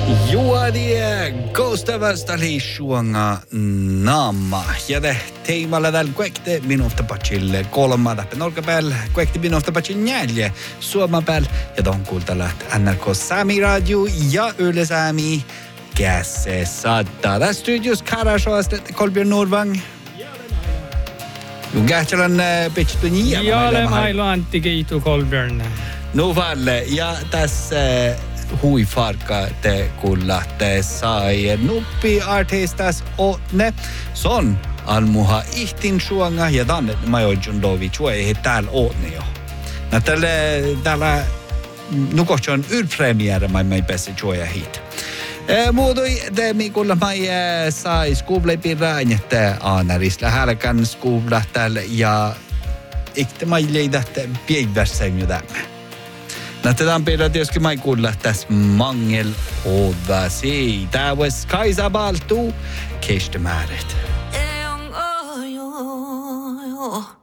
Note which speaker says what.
Speaker 1: Juodie Ghostavasta liissuanga naama. Ja te teimalla tällä kuekte minuutta pachille kolmada penolka päällä. Kuekte minuutta pachin jälje Suomen päällä. Ja ton kuultalla NRK Sami Radio ja Yle Sami. Käse saattaa. Tässä studios Karashoasta Kolbjörn Nordvang. Ju kähtälän pitchty niitä.
Speaker 2: Jale mailu Antti Kiitu Kolbjörn.
Speaker 1: No valle. Ja tässä huifarka te kuullatte sai nuppi artistas ne son almuha ihtin suanga ja tänne majojun dovi chue täällä on jo. Na täällä nukohon ylpremiere mai pääsi chue hit. Muodoi te mikulla mai sai skuvle pirrain että anarisla halkan skuvla täällä ja ikte mai leidatte piedvärssäin jotamme. Näytetään perä tietysti mä kuulla tässä mangel odasi. Tää was Kaisa Baltu. Kestämääret.